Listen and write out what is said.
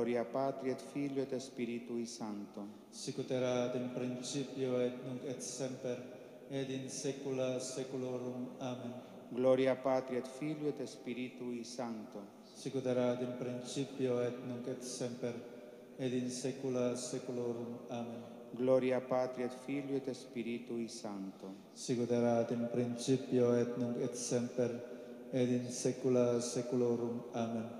Gloria Patri et Filio et Spiritui Sancto. Sicut erat in principio et nunc et semper et in saecula saeculorum. Amen. Gloria Patri et Filio et Spiritui Sancto. Sicut erat in principio et nunc et semper et in saecula saeculorum. Amen. Gloria Patri et Filio et Spiritui Sancto. Sicut erat in principio et nunc et semper et in saecula saeculorum. Amen.